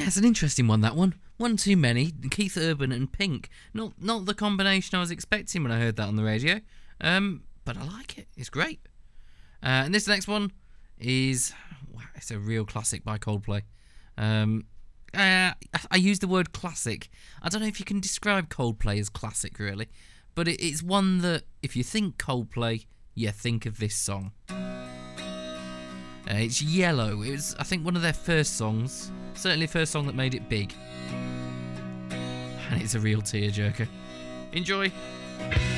it's an interesting one, that one. One too many. Keith Urban and Pink. Not the combination I was expecting when I heard that on the radio. But I like it. It's great. And this next one is... Wow, it's a real classic by Coldplay. I use the word classic. I don't know if you can describe Coldplay as classic, really. But it's one that, if you think Coldplay, you think of this song. It's Yellow. It was, I think, one of their first songs. Certainly the first song that made it big. And it's a real tearjerker. Enjoy.